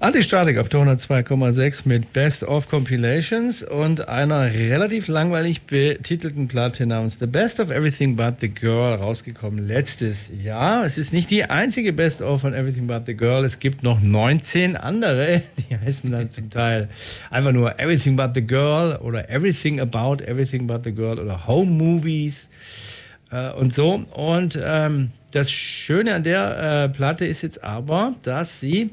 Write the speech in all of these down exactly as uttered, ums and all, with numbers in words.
Antistatik auf der hundertzwei Komma sechs mit Best of Compilations und einer relativ langweilig betitelten Platte namens The Best of Everything But the Girl, rausgekommen letztes Jahr. Es ist nicht die einzige Best of von Everything But the Girl, es gibt noch neunzehn andere, die heißen dann zum Teil einfach nur Everything But the Girl oder Everything About Everything But the Girl oder Home Movies äh, und so. Und ähm, das Schöne an der äh, Platte ist jetzt aber, dass sie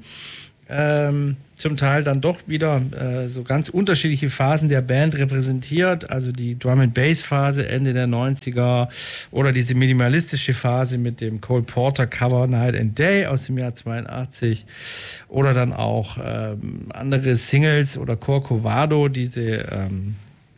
Ähm, zum Teil dann doch wieder äh, so ganz unterschiedliche Phasen der Band repräsentiert, also die Drum-and-Bass-Phase Ende der neunziger oder diese minimalistische Phase mit dem Cole Porter Cover Night and Day aus dem Jahr zweiundachtzig oder dann auch ähm, andere Singles oder Corcovado, diese ähm,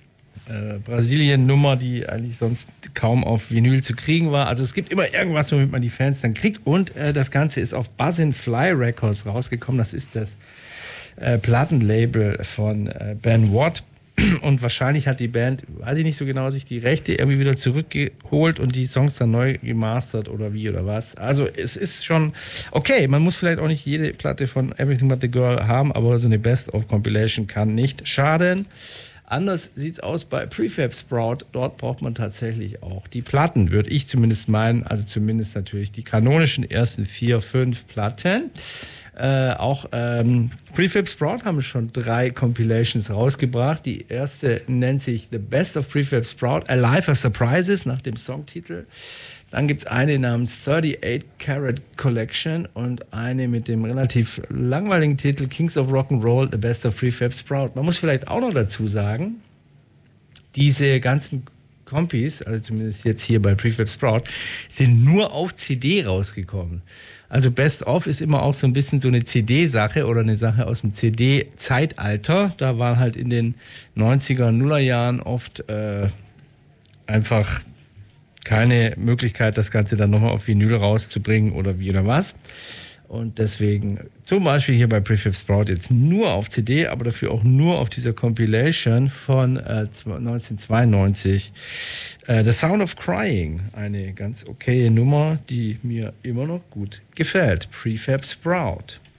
Äh, Brasilien-Nummer, die eigentlich sonst kaum auf Vinyl zu kriegen war. Also es gibt immer irgendwas, womit man die Fans dann kriegt. Und äh, das Ganze ist auf Buzzin' Fly Records rausgekommen. Das ist das äh, Plattenlabel von äh, Ben Watt. Und wahrscheinlich hat die Band, weiß ich nicht so genau, sich die Rechte irgendwie wieder zurückgeholt und die Songs dann neu gemastert oder wie oder was. Also es ist schon okay. Man muss vielleicht auch nicht jede Platte von Everything But the Girl haben, aber so eine Best-of-Compilation kann nicht schaden. Anders sieht es aus bei Prefab Sprout. Dort braucht man tatsächlich auch die Platten, würde ich zumindest meinen. Also zumindest natürlich die kanonischen ersten vier, fünf Platten. Äh, auch ähm, Prefab Sprout haben schon drei Compilations rausgebracht. Die erste nennt sich The Best of Prefab Sprout, A Life of Surprises, nach dem Songtitel. Dann gibt es eine namens thirty-eight Carat Collection und eine mit dem relativ langweiligen Titel Kings of Rock'n'Roll, The Best of Prefab Sprout. Man muss vielleicht auch noch dazu sagen, diese ganzen Compis, also zumindest jetzt hier bei Prefab Sprout, sind nur auf C D rausgekommen. Also Best of ist immer auch so ein bisschen so eine C D-Sache oder eine Sache aus dem C D-Zeitalter. Da waren halt in den neunziger, Nuller Jahren oft äh, einfach keine Möglichkeit, das Ganze dann nochmal auf Vinyl rauszubringen oder wie oder was. Und deswegen zum Beispiel hier bei Prefab Sprout jetzt nur auf C D, aber dafür auch nur auf dieser Compilation von äh, neunzehnhundertzweiundneunzig. Äh, The Sound of Crying, eine ganz okaye Nummer, die mir immer noch gut gefällt. Prefab Sprout.